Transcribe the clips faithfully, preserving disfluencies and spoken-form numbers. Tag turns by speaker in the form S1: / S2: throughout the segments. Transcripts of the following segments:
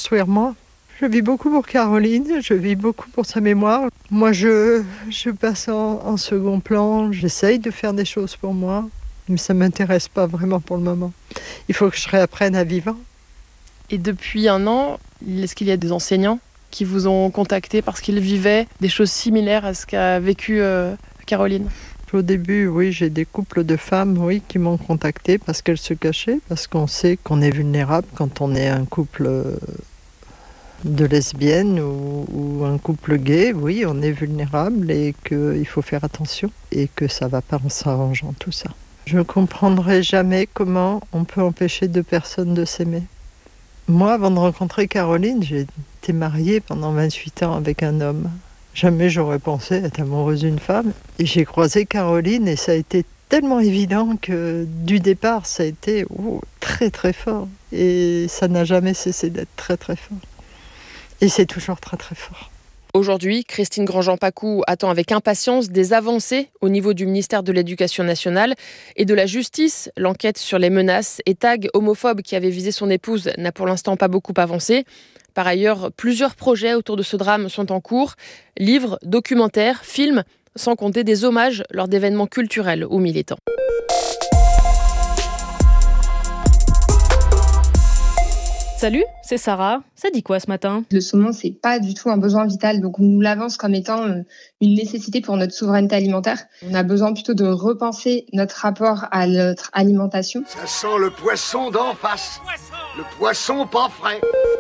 S1: reconstruire moi. Je vis beaucoup pour Caroline, je vis beaucoup pour sa mémoire. Moi, je, je passe en, en second plan, j'essaye de faire des choses pour moi, mais ça ne m'intéresse pas vraiment pour le moment. Il faut que je réapprenne à vivre.
S2: Et depuis un an, est-ce qu'il y a des enseignants qui vous ont contacté parce qu'ils vivaient des choses similaires à ce qu'a vécu euh, Caroline ?
S1: Au début, oui, j'ai des couples de femmes oui, qui m'ont contacté parce qu'elles se cachaient, parce qu'on sait qu'on est vulnérable quand on est un couple de lesbiennes ou, ou un couple gay. Oui, on est vulnérable et qu'il faut faire attention et que ça ne va pas en s'arrangeant tout ça. Je ne comprendrai jamais comment on peut empêcher deux personnes de s'aimer. Moi, avant de rencontrer Caroline, j'ai été mariée pendant vingt-huit ans avec un homme. Jamais j'aurais pensé être amoureuse d'une femme. Et j'ai croisé Caroline et ça a été tellement évident que du départ, ça a été oh, très très fort. Et ça n'a jamais cessé d'être très très fort. Et c'est toujours très très fort.
S2: Aujourd'hui, Christine Grandjean-Pacou attend avec impatience des avancées au niveau du ministère de l'Éducation nationale et de la Justice. L'enquête sur les menaces et tags homophobes qui avaient visé son épouse n'a pour l'instant pas beaucoup avancé. Par ailleurs, plusieurs projets autour de ce drame sont en cours. Livres, documentaires, films, sans compter des hommages lors d'événements culturels ou militants.
S3: Salut, c'est Sarah. Ça dit quoi ce matin ?
S4: Le saumon, c'est pas du tout un besoin vital, donc on nous l'avance comme étant une nécessité pour notre souveraineté alimentaire. On a besoin plutôt de repenser notre rapport à notre alimentation.
S5: Ça sent le poisson d'en face, le poisson pas frais.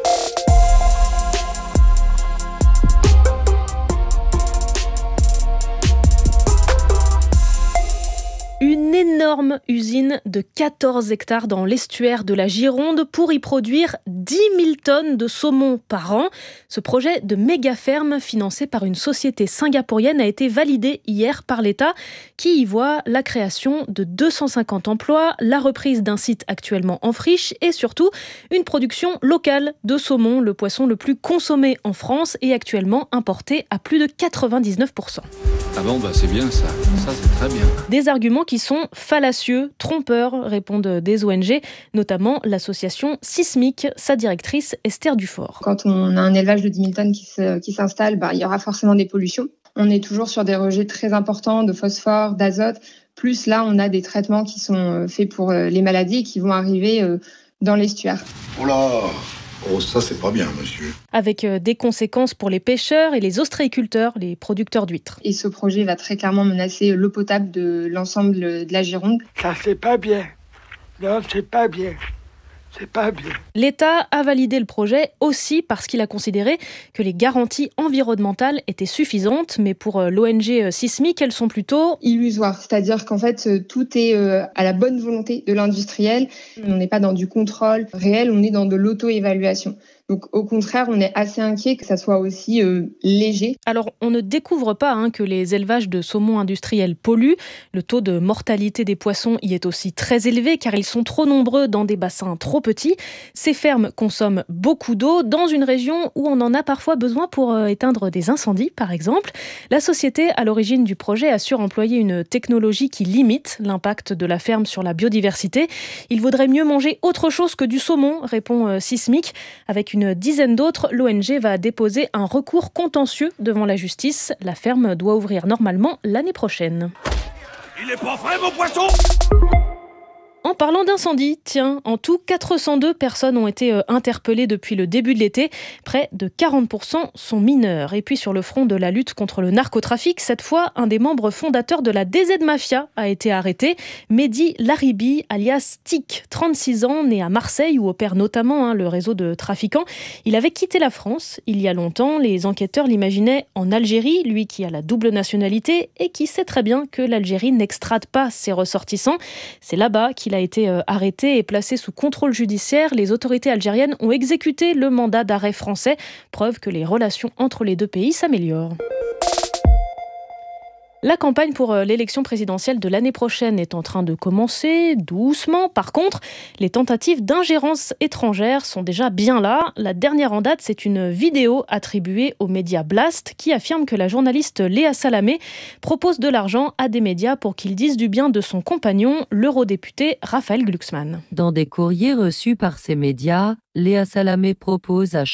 S3: Une énorme usine de quatorze hectares dans l'estuaire de la Gironde pour y produire dix mille tonnes de saumon par an. Ce projet de méga-ferme financé par une société singapourienne a été validé hier par l'État qui y voit la création de deux cent cinquante emplois, la reprise d'un site actuellement en friche et surtout une production locale de saumon, le poisson le plus consommé en France et actuellement importé à plus de quatre-vingt-dix-neuf pour cent.
S6: Ah bon, bah c'est bien ça. Ça, c'est très bien.
S3: Des arguments qui sont fallacieux, trompeurs, répondent des O N G, notamment l'association Sismic, sa directrice Esther Dufort.
S4: Quand on a un élevage de dix mille tonnes qui, se, qui s'installe, bah, il y aura forcément des pollutions. On est toujours sur des rejets très importants de phosphore, d'azote. Plus là, on a des traitements qui sont faits pour les maladies et qui vont arriver dans l'estuaire.
S5: Oh là! Oh, ça, c'est pas bien, monsieur.
S3: Avec des conséquences pour les pêcheurs et les ostréiculteurs, les producteurs d'huîtres.
S4: Et ce projet va très clairement menacer l'eau potable de l'ensemble de la Gironde.
S7: Ça, c'est pas bien. Non, c'est pas bien. C'est pas bien.
S3: L'État a validé le projet aussi parce qu'il a considéré que les garanties environnementales étaient suffisantes, mais pour l'O N G Sismic, elles sont plutôt
S4: illusoires. C'est-à-dire qu'en fait, tout est à la bonne volonté de l'industriel. On n'est pas dans du contrôle réel, on est dans de l'auto-évaluation. Donc au contraire, on est assez inquiet que ça soit aussi euh, léger.
S3: Alors on ne découvre pas hein, que les élevages de saumon industriels polluent. Le taux de mortalité des poissons y est aussi très élevé car ils sont trop nombreux dans des bassins trop petits. Ces fermes consomment beaucoup d'eau dans une région où on en a parfois besoin pour euh, éteindre des incendies par exemple. La société à l'origine du projet assure employer une technologie qui limite l'impact de la ferme sur la biodiversité. Il vaudrait mieux manger autre chose que du saumon, répond euh, Sismic. Avec une dizaine d'autres, l'O N G va déposer un recours contentieux devant la justice. La ferme doit ouvrir normalement l'année prochaine.
S7: Il est pas frais, mon poisson!
S3: En parlant d'incendie, tiens, en tout, quatre cent deux personnes ont été interpellées depuis le début de l'été. Près de quarante pour cent sont mineurs. Et puis sur le front de la lutte contre le narcotrafic, cette fois, un des membres fondateurs de la D Z Mafia a été arrêté. Mehdi Laribi, alias Tic, trente-six ans, né à Marseille où opère notamment hein, le réseau de trafiquants. Il avait quitté la France il y a longtemps. Les enquêteurs l'imaginaient en Algérie, lui qui a la double nationalité et qui sait très bien que l'Algérie n'extrade pas ses ressortissants. C'est là-bas qu'il a a été arrêté et placé sous contrôle judiciaire. Les autorités algériennes ont exécuté le mandat d'arrêt français, preuve que les relations entre les deux pays s'améliorent. La campagne pour l'élection présidentielle de l'année prochaine est en train de commencer doucement. Par contre, les tentatives d'ingérence étrangère sont déjà bien là. La dernière en date, c'est une vidéo attribuée aux médias Blast qui affirme que la journaliste Léa Salamé propose de l'argent à des médias pour qu'ils disent du bien de son compagnon, l'eurodéputé Raphaël Glucksmann.
S8: Dans des courriers reçus par ces médias, Léa Salamé propose à